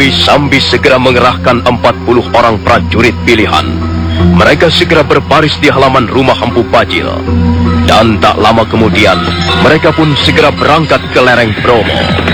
Dewi Sambi segera mengerahkan 40 orang prajurit pilihan. Mereka segera berbaris di halaman rumah Empu Bajil. Dan tak lama kemudian, mereka pun segera berangkat ke lereng Bromo.